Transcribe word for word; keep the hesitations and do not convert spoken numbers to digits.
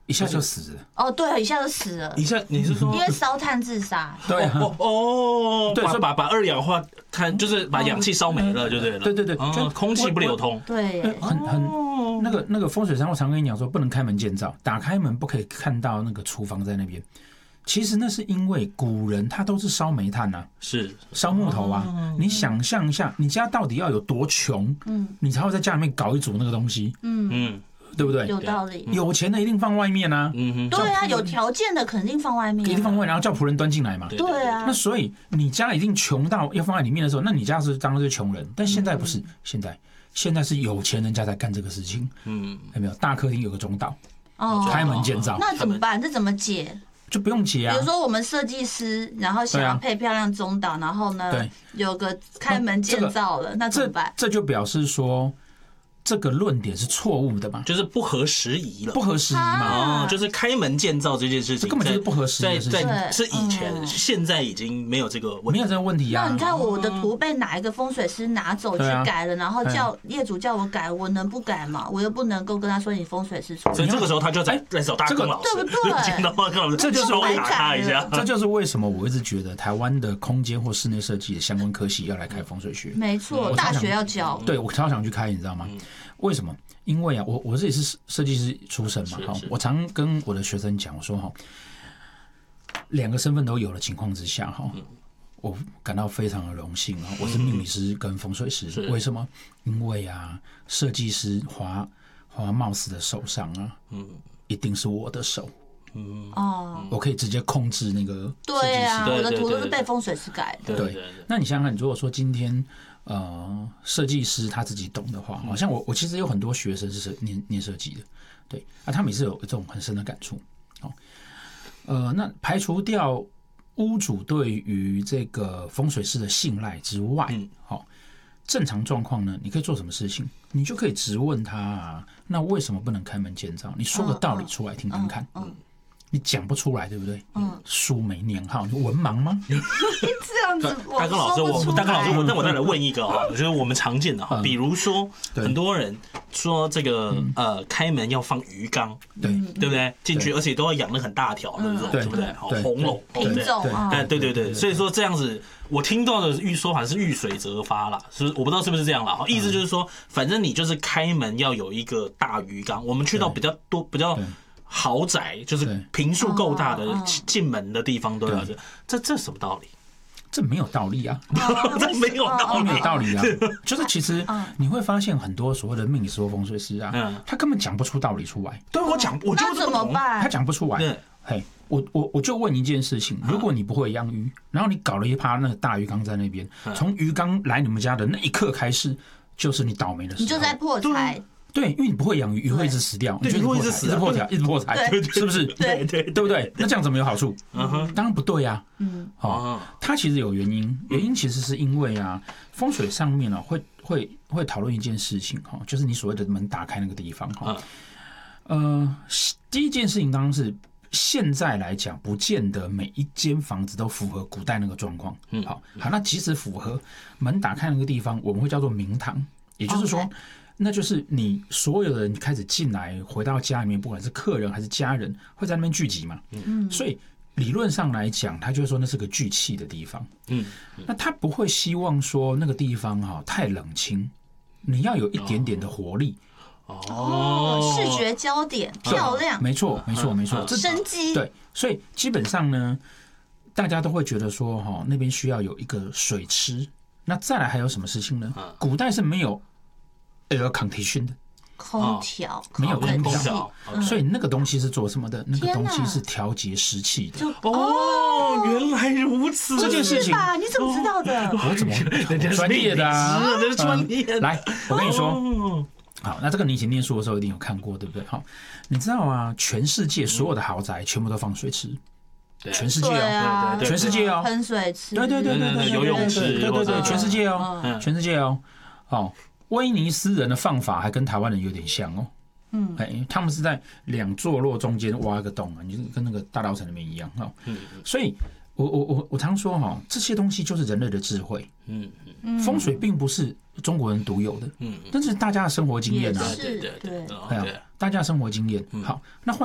一下就死了。 哦，对，一下就死了。 一下你是说因为烧炭自杀？ 对啊， 哦哦， 对， 把把把二氧化碳就是把氧气烧没了，就对了。 对对对， 就空气不流通。 对， 很很那个那个风水上，我常跟你讲说，不能开门见灶，打开门不可以看到那个厨房在那边。其实那是因为古人他都是烧煤炭啊， 是烧木头啊。你想象一下，你家到底要有多穷，嗯，你才会在家里面搞一组那个东西，嗯嗯，对不对？ 有道理。 有钱的一定放外面啊，嗯哼， 对啊，有条件的肯定放外面， 一定放外面，然后叫仆人端进来嘛。 对啊， 那所以你家一定穷到要放在里面的时候，那你家是当然是穷人，但现在不是，现在现在是有钱人家在干这个事情，嗯，有没有？大客厅有个中岛，哦，开门见灶， 那怎么办？这怎么解？ 就不用解啊。 比如说我们设计师，然后想要配漂亮中岛，然后呢，有个开门见灶了，那怎么办？ 这就表示说，这个论点是错误的嘛， 就是不合时宜了， 不合时宜嘛。 哦，就是开门见灶这件事情， 这根本就是不合时宜的事情。 在是以前，现在已经没有这个问题， 没有这个问题啊。 那你看我的图被哪一个风水师拿走去改了，然后叫业主叫我改，我能不改吗？我又不能够跟他说你风水师错。 所以这个时候他就在在找大庚老师， 对不对？ 见到大庚老师， 这就是我打他一下。 这就是为什么我一直觉得台湾的空间或室内设计的相关科系要来开风水学。 没错，大学要教。 对，我超想去开，你知道吗？为什么？因为啊，我我自己是设计师出身嘛，哈，我常跟我的学生讲，我说哈，两个身份都有的情况之下，哈，我感到非常的荣幸啊，我是命理师跟风水师，为什么？因为啊，设计师华华茂斯的手上啊，嗯，一定是我的手。嗯哦，我可以直接控制那个设计师。 对啊，我的图都是被风水师改的。 对，那你想想看，如果说今天呃设计师他自己懂的话，好像我我其实有很多学生是念念设计的，对啊，他们也是有这种很深的感触。好，呃，那排除掉屋主对于这个风水师的信赖之外，好，正常状况呢，你可以做什么事情？你就可以质问他啊，那为什么不能开门见灶？你说个道理出来听听看。嗯。你讲不出来，对不对？嗯，书没念好，你文盲吗？ 这样子， 大庚老师，我大庚老师，我那我再来问一个啊，就是我们常见的哈，比如说很多人说这个呃开门要放鱼缸， 对对不对？进去而且都要养的很大条的那种，对不对？好，红龙， 品种， 哎，对对对，所以说这样子，我听到的预说法是遇水则发啦，是我不知道是不是这样啦。意思就是说，反正你就是开门要有一个大鱼缸，我们去到比较多比较。豪宅就是坪数够大的进门的地方都要这，这这什么道理？ 这没有道理啊！ 这没有道理， 没有道理啊！就是其实你会发现很多所谓的命理师或风水师啊，他根本讲不出道理出来。 对我讲，我就怎么办？ 他讲不出来。嘿，我我我就问一件事情：如果你不会养鱼，然后你搞了一趴那个大鱼缸在那边，从鱼缸来你们家的那一刻开始，就是你倒霉的时候， 你就在破财。 对，因为你不会养鱼，鱼会一直死掉， 对，鱼会一直死， 一直破财，一直破财，是不是？ 对对， 对不对？那这样怎么有好处？嗯哼，当然不对呀。嗯，好，它其实有原因，原因其实是因为啊，风水上面啊，会会会讨论一件事情哈，就是你所谓的门打开那个地方哈。呃，第一件事情当然是现在来讲，不见得每一间房子都符合古代那个状况。嗯，好，好，那即使符合，门打开那个地方，我们会叫做明堂，也就是说。那就是你所有的人开始进来，回到家里面，不管是客人还是家人，会在那边聚集嘛。嗯，所以理论上来讲，他就会说那是个聚气的地方。嗯，那他不会希望说那个地方哈太冷清，你要有一点点的活力。 哦，视觉焦点漂亮， 没错，没错，没错， 这生机。 对，所以基本上呢，大家都会觉得说哈那边需要有一个水池。那再来还有什么事情呢？古代是没有。air condition 的空调， 没有空调，所以那个东西是做什么的？那个东西是调节湿气的。 哦，原来如此， 这件事情你怎么知道的？ 我怎么专业的啊？ 这是专业。 来，我跟你说，好，那这个你以前念书的时候一定有看过，对不对？好，你知道啊，全世界所有的豪宅全部都放水池。全世界哦，全世界哦， 喷水池， 对对对对对， 游泳池， 对对对，全世界哦，全世界哦，好。威尼斯人的放法还跟台湾人有点像哦，嗯，哎，他们是在两座落中间挖一个洞啊，你就跟那个大稻埕里面一样哈，嗯，所以我我我我常说哈，这些东西就是人类的智慧，嗯嗯，风水并不是中国人独有的，嗯，但是大家的生活经验啊， 对对对， 大家的生活经验，好，那换。